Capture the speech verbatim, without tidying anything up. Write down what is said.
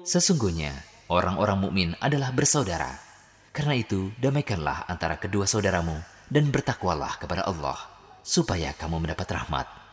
Sesungguhnya orang-orang mukmin adalah bersaudara. Karena itu, damaikanlah antara kedua saudaramu dan bertakwalah kepada Allah, supaya kamu mendapat rahmat.